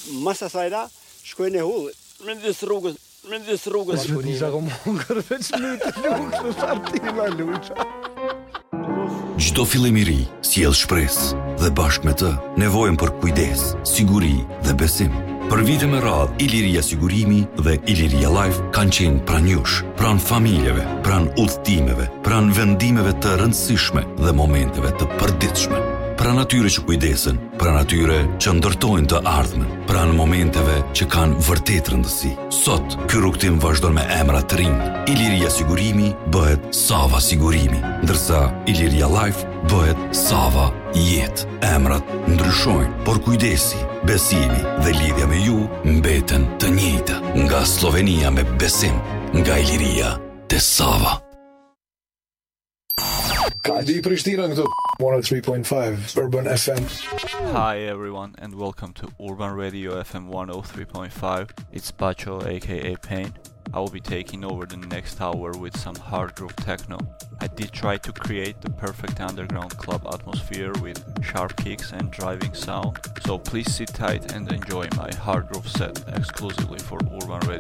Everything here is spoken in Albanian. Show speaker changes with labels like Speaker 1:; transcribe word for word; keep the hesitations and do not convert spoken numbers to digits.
Speaker 1: mas asajna shkojnë e hullit. Në disë rrugës, në disë rrugës.
Speaker 2: Është disha kom hongër veç lutë, lutë, në sartina luqa.
Speaker 3: Çdo fillim i ri sjell shpresë dhe bashkë me të nevojën për kujdes, siguri dhe besim. Për vite me radhë, Iliria Sigurimi dhe Iliria Life kanë qenë pranë jush, pranë familjeve, pranë udhëtimeve, pranë vendimeve të rëndësishme dhe momenteve të përditshme. Pranë atyre që kujdesen, pranë atyre që ndërtojnë të ardhmen, pranë momenteve që kanë vërtet rëndësi. Sot, ky rrugtim vazhdon me emra të rinj. Iliria Sigurimi bëhet Sava Sigurimi, ndërsa Iliria Life bëhet Sava Jetë. Emrat ndryshojnë, por kujdesi, besimi dhe lidhja me ju mbeten të njëjta. Nga Slovenia me besim, nga Iliria te Sava.
Speaker 2: Ka di Prishtina këtu. one oh three point five Urban F M.
Speaker 4: Hi everyone and welcome to Urban Radio F M one oh three point five. It's Pacho aka Pain. I will be taking over the next hour with some hard groove techno. I did try to create the perfect underground club atmosphere with sharp kicks and driving sound, so please sit tight and enjoy my hard groove set exclusively for Urban Radio.